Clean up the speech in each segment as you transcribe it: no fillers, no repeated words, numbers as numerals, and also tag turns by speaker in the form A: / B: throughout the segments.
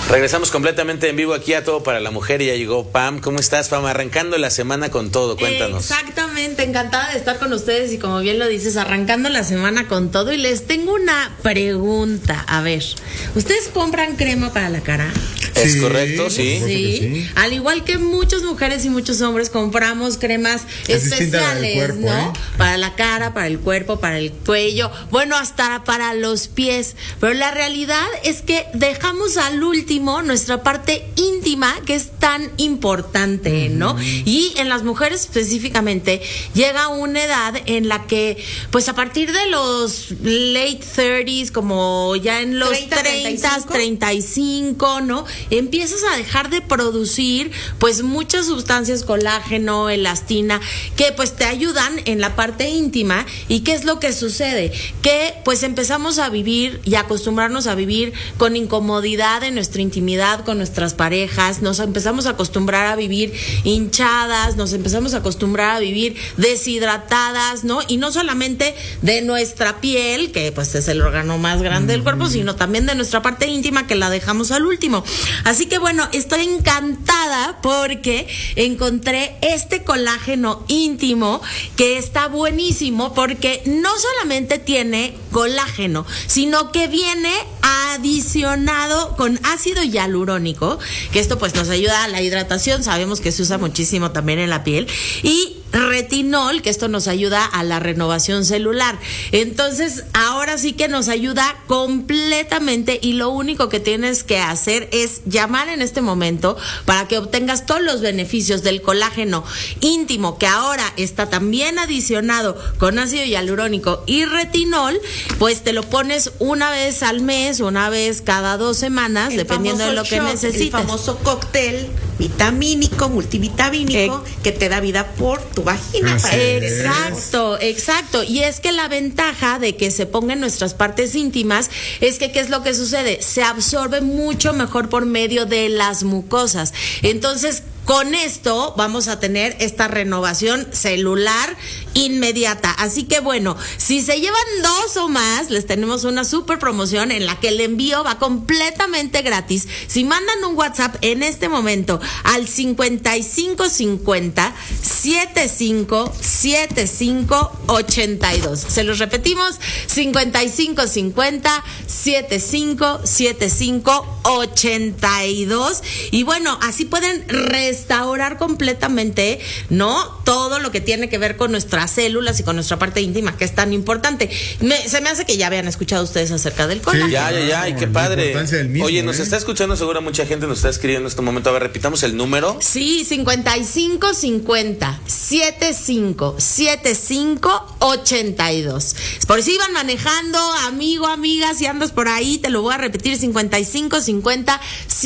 A: Regresamos completamente en vivo aquí a Todo para la Mujer y ya llegó Pam. ¿Cómo estás, Pam? Arrancando la semana con todo, cuéntanos.
B: Exactamente, encantada de estar con ustedes y como bien lo dices, arrancando la semana con todo y les tengo una pregunta. A ver, ¿ustedes compran crema para la cara?
A: ¿Es correcto? Sí.
B: Sí. Al igual que muchas mujeres y muchos hombres compramos cremas especiales,
C: cuerpo,
B: ¿no? Para la cara, para el cuerpo, para el cuello, bueno, hasta para los pies. Pero la realidad es que dejamos al último nuestra parte íntima, que es tan importante, ¿no? Y en las mujeres específicamente llega una edad en la que, pues a partir de los late 30s, como ya en los 30, 35, ¿no? Empiezas a dejar de producir pues muchas sustancias, colágeno, elastina, que pues te ayudan en la parte íntima. ¿Y qué es lo que sucede? Que pues empezamos a vivir y acostumbrarnos a vivir con incomodidad en nuestra intimidad con nuestras parejas, nos empezamos a acostumbrar a vivir hinchadas, nos empezamos a acostumbrar a vivir deshidratadas, ¿no? Y no solamente de nuestra piel, que pues es el órgano más grande del cuerpo, sino también de nuestra parte íntima, que la dejamos al último. Así que bueno, estoy encantada porque encontré este colágeno íntimo que está buenísimo, porque no solamente tiene colágeno, sino que viene adicionado con ácido hialurónico, que esto pues nos ayuda a la hidratación, sabemos que se usa muchísimo también en la piel, y retinol, que esto nos ayuda a la renovación celular. Entonces, ahora sí que nos ayuda completamente, y lo único que tienes que hacer es llamar en este momento para que obtengas todos los beneficios del colágeno íntimo, que ahora está también adicionado con ácido hialurónico y retinol. Pues te lo pones una vez al mes, una vez cada 2 semanas, dependiendo de lo que necesites.
D: El famoso cóctel vitamínico, multivitamínico, que te da vida por tu vagina.
B: Exacto. Y es que la ventaja de que se ponga en nuestras partes íntimas es que, ¿qué es lo que sucede? Se absorbe mucho mejor por medio de las mucosas. Entonces, con esto vamos a tener esta renovación celular inmediata. Así que bueno, si se llevan 2 o más, les tenemos una super promoción en la que el envío va completamente gratis. Si mandan un WhatsApp en este momento al 5550 757582. Se los repetimos, 5550 757582. Y bueno, así pueden restaurar completamente, ¿no? Todo lo que tiene que ver con nuestras células y con nuestra parte íntima, que es tan importante. Se me hace que ya habían escuchado ustedes acerca del colágeno.
A: Sí, ya, y qué padre.
C: Mismo,
A: oye, nos está escuchando seguro mucha gente, nos está escribiendo en este momento. A ver, repitamos el número.
B: Sí, 5550 757582. Por si iban manejando, amigo, amiga, si andas por ahí, te lo voy a repetir, 5550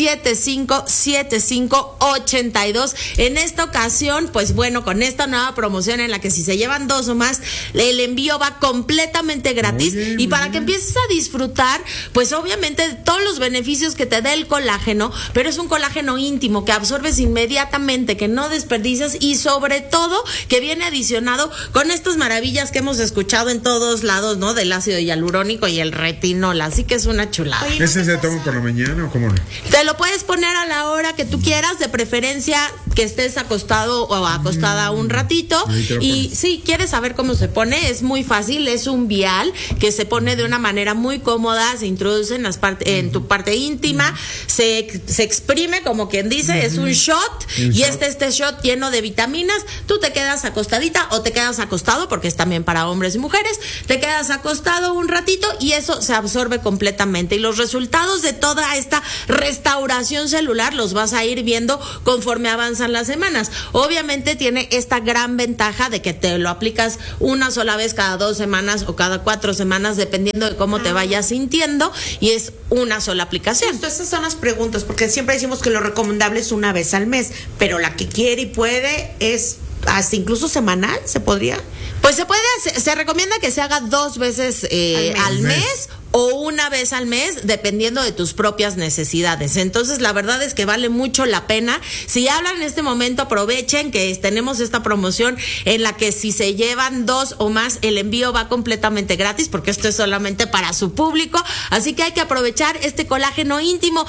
B: 757582. En esta ocasión, pues bueno, con esta nueva promoción en la que si se llevan 2 o más, el envío va completamente gratis. Y para que empieces a disfrutar, pues obviamente, de todos los beneficios que te da el colágeno, pero es un colágeno íntimo que absorbes inmediatamente, que no desperdicias, y sobre todo que viene adicionado con estas maravillas que hemos escuchado en todos lados, ¿no? Del ácido hialurónico y el retinol. Así que es una chulada.
D: Oye,
C: ¿ese se toma por la mañana o cómo no?
B: Te lo puedes poner a la hora que tú quieras, de preferencia que estés acostado o acostada un ratito. Y si quieres saber cómo se pone, es muy fácil. Es un vial que se pone de una manera muy cómoda, se introduce en tu parte íntima, se exprime, como quien dice, es un shot, y este shot lleno de vitaminas. Tú te quedas acostadita o te quedas acostado, porque es también para hombres y mujeres, te quedas acostado un ratito y eso se absorbe completamente, y los resultados de toda esta restauración celular los vas a ir viendo conforme avanzan las semanas. Obviamente tiene esta gran ventaja de que te lo aplicas una sola vez cada 2 semanas o cada 4 semanas, dependiendo de cómo te vayas sintiendo, y es una sola aplicación.
D: Justo, esas son las preguntas, porque siempre decimos que lo recomendable es una vez al mes, pero la que quiere y puede es hasta incluso semanal, ¿se podría?
B: Pues se recomienda que se haga 2 veces al mes o una vez al mes, dependiendo de tus propias necesidades. Entonces, la verdad es que vale mucho la pena. Si hablan en este momento, aprovechen que tenemos esta promoción en la que si se llevan 2 o más, el envío va completamente gratis, porque esto es solamente para su público. Así que hay que aprovechar este colágeno íntimo.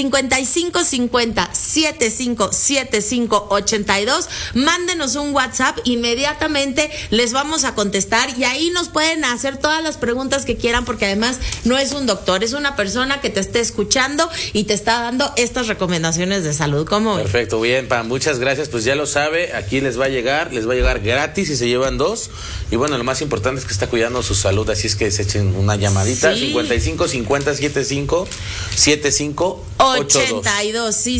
B: 5550-757582. Mándenos un WhatsApp, inmediatamente les vamos a contestar y ahí nos pueden hacer todas las preguntas que quieran, porque además no es un doctor, es una persona que te esté escuchando y te está dando estas recomendaciones de salud. ¿Cómo ves?
A: Perfecto, bien, Pam, muchas gracias. Pues ya lo sabe, aquí les va a llegar gratis si se llevan 2. Y bueno, lo más importante es que está cuidando su salud, así es que se echen una llamadita.
B: Sí.
A: 5550-75-75-82.
B: Sí,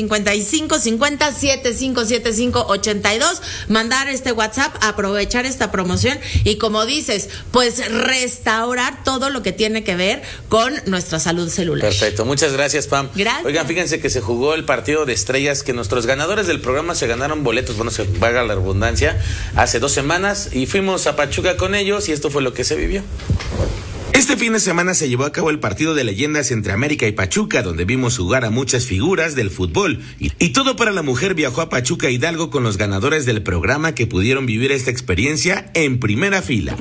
B: 5550-75-75-82. Mandar este WhatsApp, aprovechar esta promoción y, como dices, pues restaurar todo lo que tiene que ver con nuestra salud celular.
A: Perfecto, muchas gracias, Pam.
B: Gracias.
A: Oigan, fíjense que se jugó el partido de estrellas, que nuestros ganadores del programa se ganaron boletos, bueno, se valga la redundancia, hace 2 semanas, y fuimos a Pachuca con ellos y esto fue lo que se vivió. Este fin de semana se llevó a cabo el partido de leyendas entre América y Pachuca, donde vimos jugar a muchas figuras del fútbol. Y Todo para la Mujer viajó a Pachuca Hidalgo con los ganadores del programa, que pudieron vivir esta experiencia en primera fila.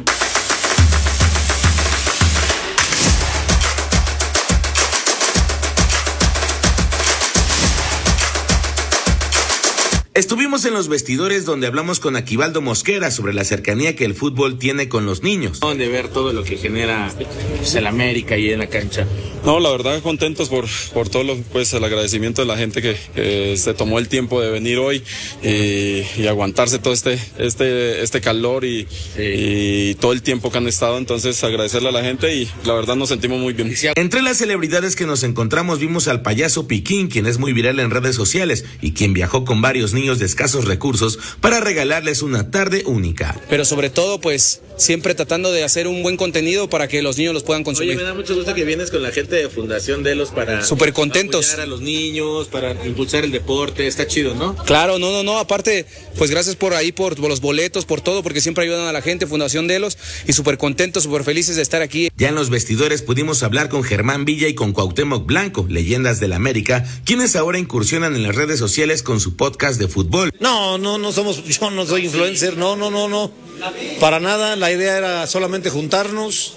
A: Estuvimos en los vestidores, donde hablamos con Aquivaldo Mosquera sobre la cercanía que el fútbol tiene con los niños. De ver todo lo que genera el América y en la cancha.
E: No, la verdad contentos por todo el agradecimiento de la gente que se tomó el tiempo de venir hoy y aguantarse todo este calor y todo el tiempo que han estado. Entonces agradecerle a la gente y la verdad nos sentimos muy bien.
A: Entre las celebridades que nos encontramos vimos al payaso Piquín, quien es muy viral en redes sociales y quien viajó con varios niños de escasos recursos para regalarles una tarde única.
F: Pero sobre todo, pues, siempre tratando de hacer un buen contenido para que los niños los puedan consumir.
A: Oye, me da mucho gusto que vienes con la gente de Fundación Delos para
F: súper contentos,
A: apoyar a los niños, para impulsar el deporte. Está chido, ¿no?
F: Claro, no, aparte, pues gracias por los boletos, por todo, porque siempre ayudan a la gente, Fundación Delos, y súper contentos, súper felices de estar aquí.
A: Ya en los vestidores pudimos hablar con Germán Villa y con Cuauhtémoc Blanco, leyendas del América, quienes ahora incursionan en las redes sociales con su podcast de fútbol.
G: No somos, yo no soy influencer, no, para nada. La idea era solamente juntarnos,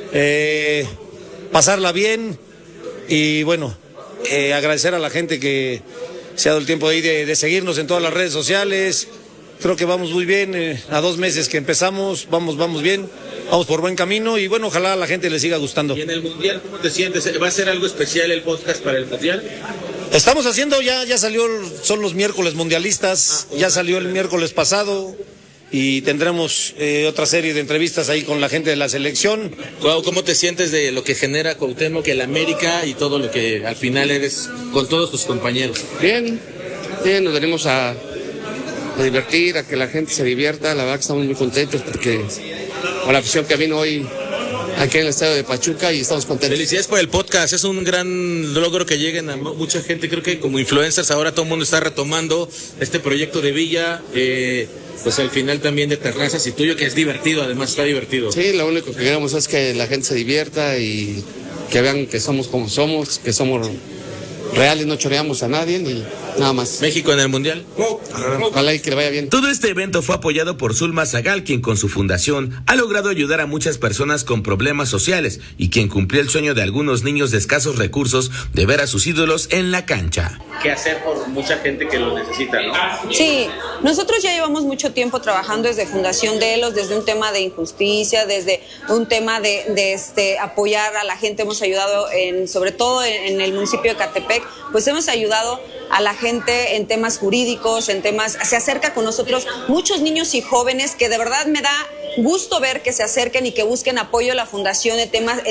G: pasarla bien y bueno, agradecer a la gente que se ha dado el tiempo de seguirnos en todas las redes sociales. Creo que vamos muy bien, a 2 meses que empezamos, vamos bien, vamos por buen camino y bueno, ojalá a la gente le siga gustando.
A: ¿Y en el Mundial cómo te sientes? ¿Va a ser algo especial el podcast para el Mundial?
G: Estamos haciendo, ya salió, son los miércoles mundialistas, ya salió el miércoles pasado y tendremos otra serie de entrevistas ahí con la gente de la selección.
A: ¿Cómo te sientes de lo que genera Cuauhtémoc, el América y todo lo que al final eres con todos tus compañeros?
H: Bien, nos venimos a divertir, a que la gente se divierta. La verdad que estamos muy contentos porque con la afición que vino hoy aquí en el estadio de Pachuca y estamos contentos.
A: Felicidades por el podcast, es un gran logro que lleguen a mucha gente. Creo que como influencers ahora todo el mundo está retomando este proyecto de Villa, pues al final también de Terrazas y tuyo, que es divertido, además está divertido.
H: Sí, lo único que queremos es que la gente se divierta y que vean que somos como somos, que somos reales, no choreamos a nadie ni nada más.
A: México en el Mundial.
H: Ojalá y que le vaya bien.
A: Todo este evento fue apoyado por Zulma Zagal, quien con su fundación ha logrado ayudar a muchas personas con problemas sociales y quien cumplió el sueño de algunos niños de escasos recursos de ver a sus ídolos en la cancha. ¿Qué hacer por mucha gente que lo necesita, no?
I: Sí, nosotros ya llevamos mucho tiempo trabajando desde Fundación Delos, desde un tema de injusticia, desde un tema de apoyar a la gente. Hemos ayudado sobre todo en el municipio de Ecatepec, pues hemos ayudado a la gente en temas jurídicos, se acerca con nosotros muchos niños y jóvenes que de verdad me da gusto ver que se acerquen y que busquen apoyo a la fundación en temas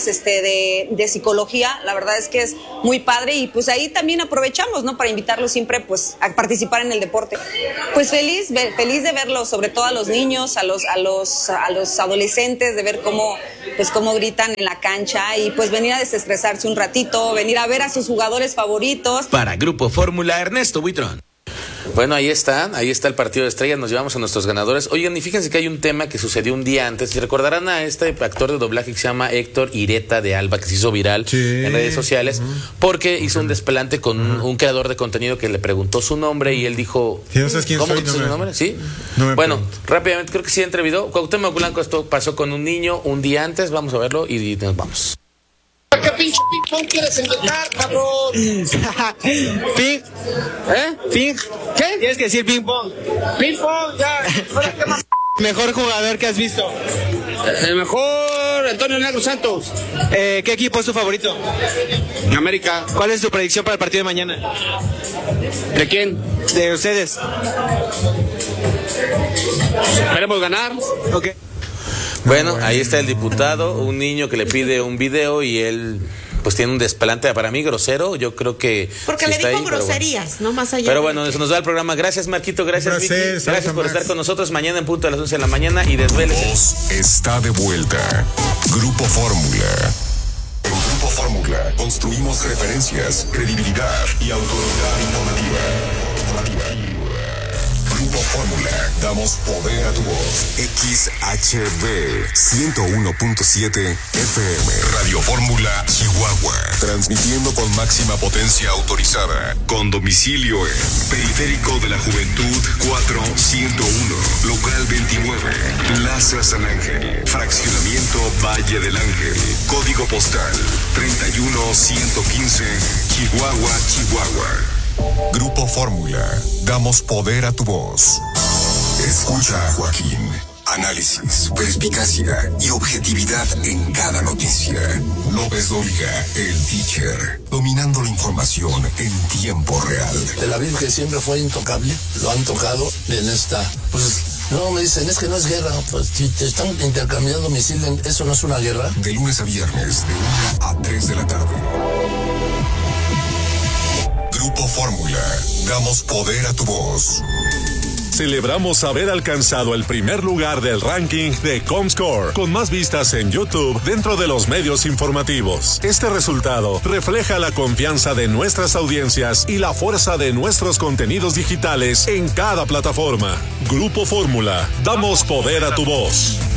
I: de psicología. La verdad es que es muy padre y pues ahí también aprovechamos, ¿no? Para invitarlos siempre pues a participar en el deporte. Pues feliz de verlos, sobre todo a los niños, a los adolescentes, de ver cómo gritan en la cancha y pues venir a desestresarse un ratito, venir a ver a sus jugadores favoritos.
A: Para Grupo Fórmula, Ernesto Buitrón. Bueno, ahí está el partido de estrellas, nos llevamos a nuestros ganadores. Oigan, y fíjense que hay un tema que sucedió un día antes. Recordarán a este actor de doblaje que se llama Héctor Ireta de Alba, que se hizo viral en redes sociales, porque hizo un desplante con un creador de contenido que le preguntó su nombre y él dijo,
C: ¿no sabes quién
A: ¿cómo
C: soy?
A: que su nombre? ¿Sí?
C: No
A: bueno, rápidamente, creo que sí entrevistó Cuauhtémoc Blanco. Esto pasó con un niño un día antes, vamos a verlo y nos vamos.
J: ¿Qué pinche ping-pong quieres inventar, cabrón?
K: ¿Ping? ¿Ping?
J: ¿Qué?
K: Tienes que decir ping-pong.
J: Ping-pong, ya. Ahora, ¿qué más?
K: Mejor jugador que has visto.
H: El mejor Antonio Negro Santos.
K: ¿Qué equipo es tu favorito?
H: América.
K: ¿Cuál es tu predicción para el partido de mañana?
H: ¿De quién?
K: De ustedes.
H: Esperemos ganar.
K: Ok.
A: Bueno, ahí está el diputado, un niño que le pide un video y él pues tiene un desplante para mí grosero, yo creo que
D: porque le dijo groserías, no más allá.
A: Pero bueno, eso nos da el programa. Gracias, Marquito, gracias, Vicky. Gracias por estar con nosotros mañana en punto a las 11 de la mañana y desvélese.
L: Voz está de vuelta. Grupo Fórmula. En Grupo Fórmula construimos referencias, credibilidad y autoridad informativa. Grupo Fórmula, damos poder a tu voz. XHB 101.7 FM. Radio Fórmula Chihuahua. Transmitiendo con máxima potencia autorizada. Con domicilio en Periférico de la Juventud 4101. Local 29. Plaza San Ángel. Fraccionamiento Valle del Ángel. Código postal 31115. Chihuahua, Chihuahua. Grupo Fórmula, damos poder a tu voz. Escucha a Joaquín. Análisis, perspicacia y objetividad en cada noticia. López Dóriga, el teacher, dominando la información en tiempo real.
M: Tel Aviv, que siempre fue intocable, lo han tocado en esta. Pues no me dicen, es que no es guerra. Pues si te están intercambiando misiles, eso no es una guerra.
L: De lunes a viernes, de 1 a 3 de la tarde. Grupo Fórmula, damos poder a tu voz.
N: Celebramos haber alcanzado el primer lugar del ranking de Comscore, con más vistas en YouTube dentro de los medios informativos. Este resultado refleja la confianza de nuestras audiencias y la fuerza de nuestros contenidos digitales en cada plataforma. Grupo Fórmula, damos poder a tu voz.